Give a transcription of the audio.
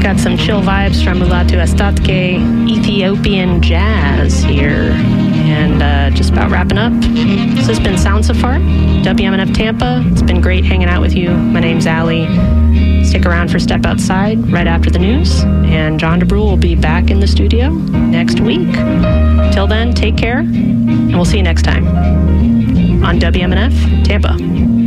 got some chill vibes from Mulatu Estatke, Ethiopian jazz here. And just about wrapping up. This has been Sound Safari, WMNF Tampa. It's been great hanging out with you. My name's Allie. Stick around for Step Outside right after the news. And John DeBrule will be back in the studio next week. Till then, take care, and we'll see you next time on WMNF Tampa.